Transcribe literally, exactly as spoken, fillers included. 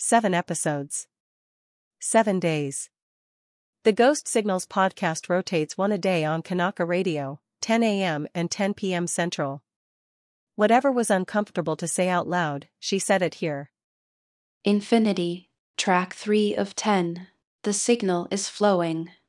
Seven episodes. Seven days. The Ghost Signals podcast rotates one a day on Kanaka Radio, ten a m and ten p m Central. Whatever was uncomfortable to say out loud, she said it here. Infinity, track three of ten. The signal is flowing.